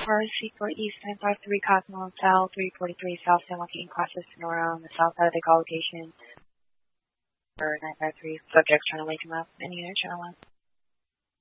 Car Seaport East 953 Cosmo Hotel, 343 South San Joaquin, Casa Sonora on the south side of the ecolocation. For 953, subject trying to wake him up. Any unit, channel 1.